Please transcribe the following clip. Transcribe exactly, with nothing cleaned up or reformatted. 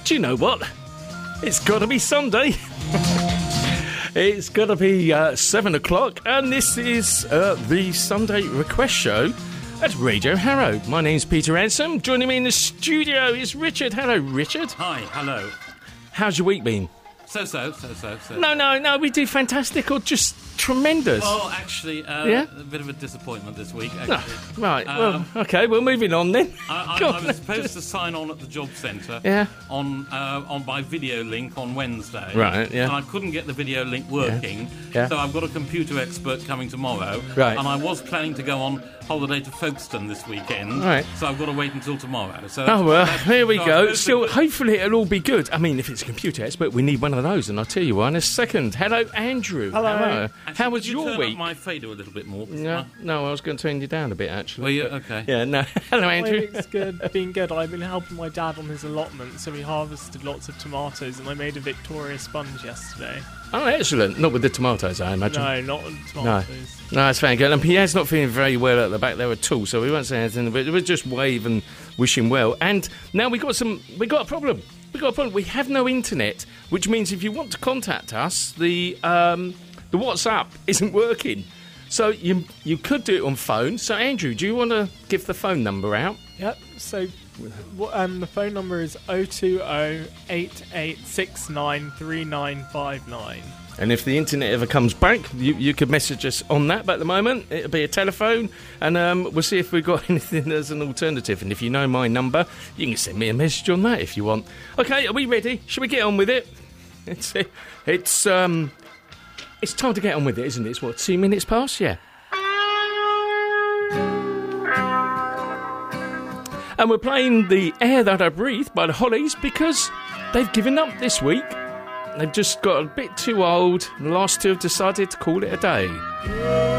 do you know what? It's got to be Sunday. It's got to be uh, seven o'clock, and this is uh, the Sunday Request Show at Radio Harrow. My name's Peter Ransom. Joining me in the studio is Richard. Hello, Richard. Hi, hello. How's your week been? So-so, so-so, so. No, no, no, we do fantastic or just tremendous. Oh, actually, uh, Yeah? a bit of a disappointment this week, No, actually. right, Um, well, okay, we're moving on then. I, Go I, I on. was supposed to sign on at the job centre Yeah. on uh, on my video link on Wednesday. Right, yeah. And I couldn't get the video link working, Yeah. so I've got a computer expert coming tomorrow. Right. And I was planning to go on holiday to Folkestone this weekend. Right. So I've got to wait until tomorrow. So Oh, well, that's- here we so I go. suppose Still, that- hopefully it'll all be good. I mean, if it's a computer expert, we need one of those, and I'll tell you why in a second. Hello, Andrew. Hello. Actually, How was could you your turn week? up my fader a little bit more? No, no, I was going to turn you down a bit, actually. Were you? but- Okay. Yeah, no. Hello, My Andrew. week's good, been good. I've been helping my dad on his allotment, so we harvested lots of tomatoes, and I made a Victoria sponge yesterday. Oh, excellent. Not with the tomatoes, I imagine. No, not with tomatoes. No, that's very good. And Pierre's not feeling very well at the back there at all, so we won't say anything, but we'll just wave and wish him well. And now we got some, we got a problem. We got a problem. We have no internet, which means if you want to contact us, the um, the WhatsApp isn't working. So you you could do it on phone. So Andrew, do you want to give the phone number out? Yep, so wh- um, the phone number is oh two oh, eight eight six nine, three nine five nine. And if the internet ever comes back, you, you could message us on that. But at the moment, it'll be a telephone, and um, we'll see if we've got anything as an alternative. And if you know my number, you can send me a message on that if you want. Okay, are we ready? Shall we get on with it? It's it's um it's time to get on with it, isn't it? It's what, two minutes past? Yeah. And we're playing The Air That I Breathe by the Hollies because they've given up this week. They've just got a bit too old. The last two have decided to call it a day.